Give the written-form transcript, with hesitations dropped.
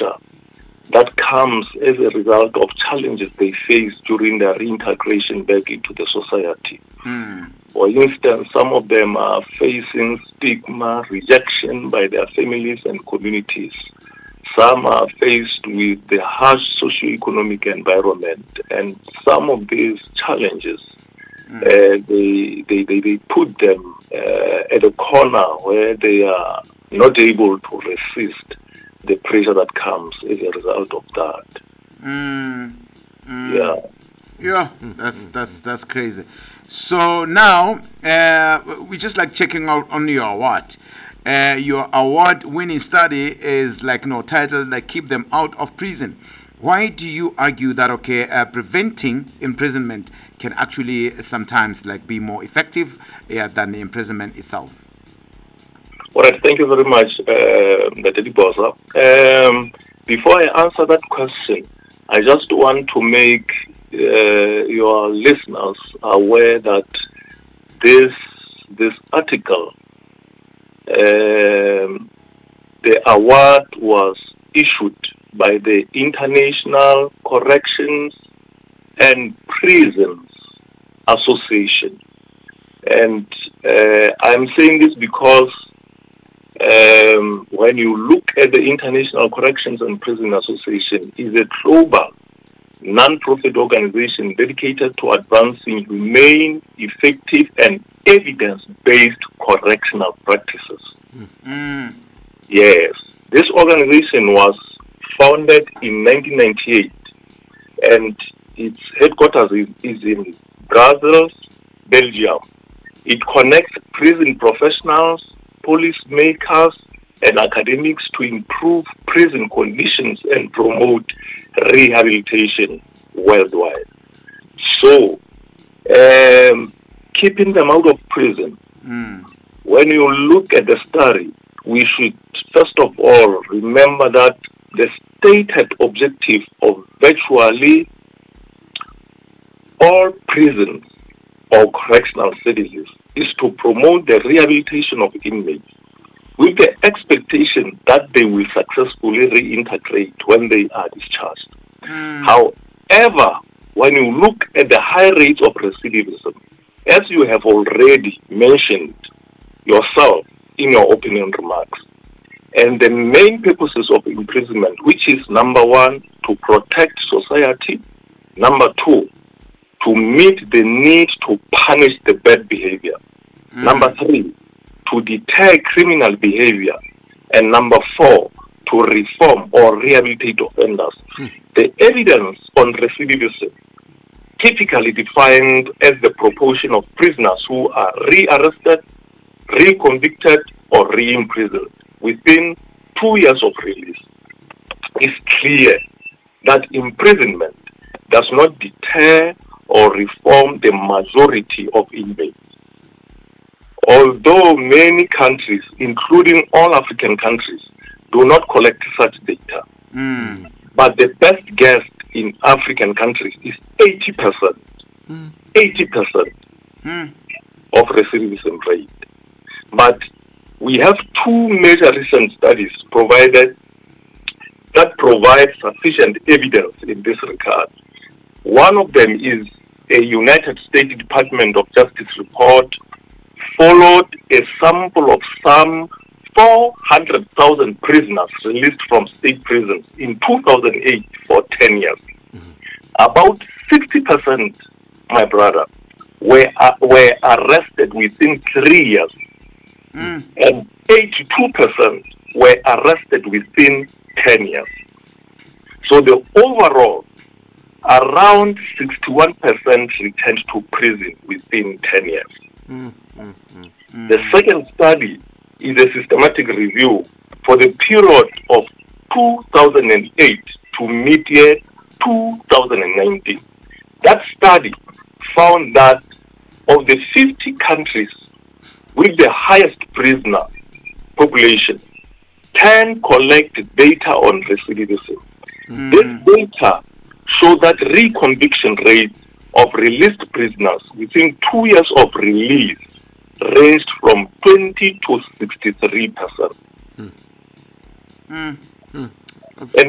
pressure that comes as a result of challenges they face during their reintegration back into the society. For instance, some of them are facing stigma, rejection by their families and communities. Some are faced with the harsh socio-economic environment, and some of these challenges, they put them at a corner where they are not able to resist the pressure that comes as a result of that. Yeah, that's crazy. So now we just like checking out on your award. Your award-winning study is titled like "Keep Them Out of Prison." Why do you argue that preventing imprisonment can actually sometimes be more effective than the imprisonment itself? All right, thank you very much, Dr. Bosa. Before I answer that question, I just want to make your listeners aware that this article, the award was issued by the International Corrections and Prisons Association. And I'm saying this because when you look at the International Corrections and Prison Association, is a global non-profit organization dedicated to advancing humane, effective, and evidence-based correctional practices. Yes, this organization was founded in 1998, and its headquarters is in Brussels, Belgium. It connects prison professionals, policymakers, and academics to improve prison conditions and promote rehabilitation worldwide. So, keeping them out of prison, when you look at the study, we should first of all remember that the stated objective of virtually all prisons or correctional facilities is to promote the rehabilitation of inmates with the expectation that they will successfully reintegrate when they are discharged. However, when you look at the high rates of recidivism, as you have already mentioned yourself in your opening remarks, and the main purposes of imprisonment, which is number one, to protect society, number two, to meet the need to punish the bad behavior, number three, to deter criminal behavior, and number four, to reform or rehabilitate offenders. The evidence on recidivism, typically defined as the proportion of prisoners who are rearrested, reconvicted, or re-imprisoned within 2 years of release, is clear that imprisonment does not deter or reform the majority of inmates. Although many countries, including all African countries, do not collect such data, but the best guess in African countries is 80%. 80% of recidivism rate. But we have two major recent studies that provide sufficient evidence in this regard. One of them is a United States Department of Justice report followed a sample of some 400,000 prisoners released from state prisons in 2008 for 10 years. About 60%, my brother, were arrested within 3 years, and 82% were arrested within 10 years. So the overall, around 61% returned to prison within 10 years. The second study is a systematic review for the period of 2008 to mid-year 2019. That study found that of the 50 countries with the highest prisoner population, 10 collected data on recidivism. This data show that reconviction rates of released prisoners within 2 years of release ranged from 20 to 63%. And